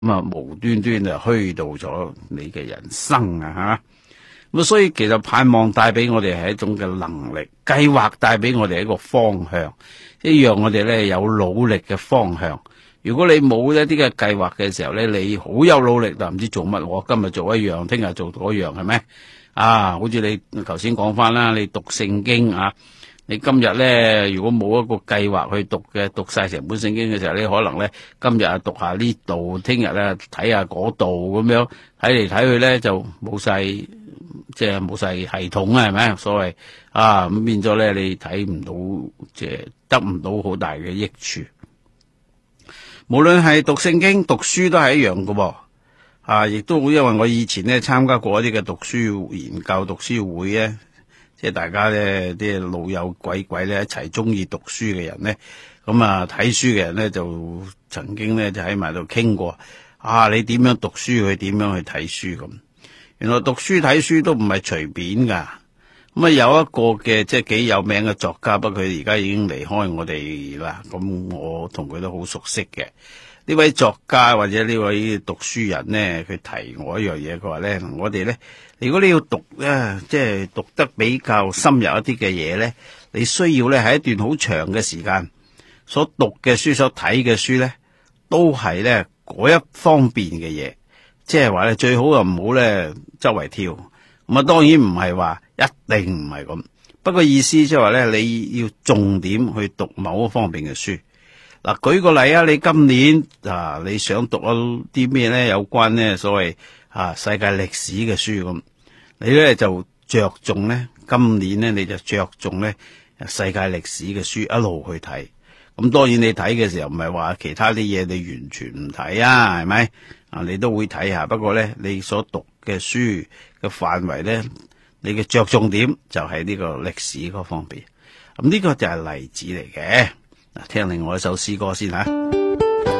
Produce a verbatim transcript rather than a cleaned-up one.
咁啊無端端就虛度咗你嘅人生啊吓。咁所以其實盼望帶俾我哋係一種嘅能力，計劃帶俾我哋一個方向，一樣我哋咧有努力嘅方向。如果你冇一啲嘅計劃嘅時候咧，你好有努力，但唔知做乜，我今日做一樣，聽日做嗰樣，係咪？啊，好似你頭先講翻啦，你讀聖經啊，你今日咧如果冇一個計劃去讀嘅，讀晒成本聖經嘅時候，你可能咧今日啊讀下呢度，聽日咧睇下嗰度咁樣，睇嚟睇去咧就冇晒。即係冇晒系統啊，係咪？所謂啊，咁變咗咧，你睇唔到，即係得唔到好大嘅益處。無論係讀聖經、讀書都係一樣噶噃。啊，亦都因為我以前咧參加過一啲嘅讀書研究、讀書會咧，即係大家咧啲老友鬼鬼咧一齊中意讀書嘅人咧，咁啊睇書嘅人咧就曾經咧就喺埋度傾過。啊，你點樣讀書，佢點樣去睇書咁。原來讀書睇書都唔係隨便噶，咁啊有一個嘅即係幾有名嘅作家，不過佢而家已經離開我哋啦。咁我同佢都好熟悉嘅呢位作家或者呢位讀書人呢，佢提我一樣嘢，佢話咧，我哋咧如果你要讀咧，即係讀得比較深入一啲嘅嘢咧，你需要咧喺一段好長嘅時間所讀嘅書、所睇嘅書咧，都係咧嗰一方面嘅嘢。即係話咧，最好就唔好咧周圍跳。咁啊，當然唔係話一定唔係咁。不過意思即係話咧，你要重點去讀某一方面嘅書。嗱，舉個例啊，你今年啊，你想讀一啲咩咧？有關咧所謂啊世界歷史嘅書咁，你咧就着重咧，今年咧你就着重咧世界歷史嘅書一路去睇。咁當然你睇嘅時候唔係話其他啲嘢你完全唔睇啊，係咪？啊，你都會睇下，不過咧，你所讀嘅書嘅範圍咧，你嘅着重點就係呢個歷史嗰方面。咁呢個就係例子嚟嘅。嗱，聽另外一首詩歌先吓。